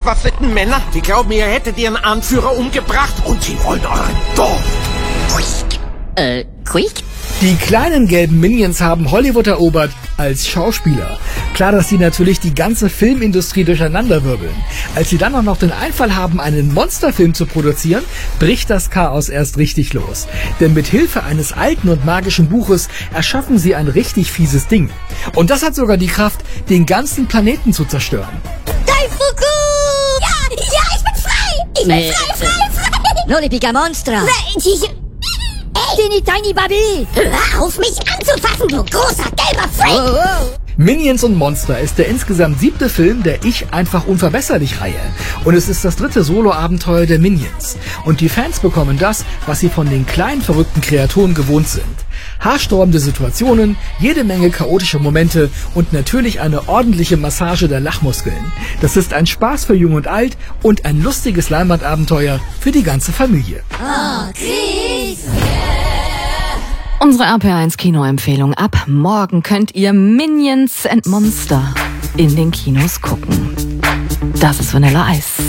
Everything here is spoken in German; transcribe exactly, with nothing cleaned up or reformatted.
bewaffneten Männer, die glauben, ihr hättet ihren Anführer umgebracht und sie wollen euren Dorf. Äh, quick? Die kleinen gelben Minions haben Hollywood erobert als Schauspieler. Klar, dass sie natürlich die ganze Filmindustrie durcheinanderwirbeln. Als sie dann auch noch den Einfall haben, einen Monsterfilm zu produzieren, bricht das Chaos erst richtig los. Denn mit Hilfe eines alten und magischen Buches erschaffen sie ein richtig fieses Ding. Und das hat sogar die Kraft, den ganzen Planeten zu zerstören. Daifuku! Ja, ja, ich bin frei! Ich bin Nee. frei, frei, frei! Non pica monstra! Teeny Tiny Baby! Hör auf, mich anzufassen, du großer gelber Freak! Oh, oh. Minions und Monster ist der insgesamt siebte Film der Ich einfach unverbesserlich-Reihe. Und es ist das dritte Solo-Abenteuer der Minions. Und die Fans bekommen das, was sie von den kleinen verrückten Kreaturen gewohnt sind. Haarsträubende Situationen, jede Menge chaotische Momente und natürlich eine ordentliche Massage der Lachmuskeln. Das ist ein Spaß für Jung und Alt und ein lustiges Leinwandabenteuer für die ganze Familie. Oh, Chris! Unsere R P eins Kinoempfehlung. Ab morgen könnt ihr Minions and Monster in den Kinos gucken. Das ist Vanilla Eis.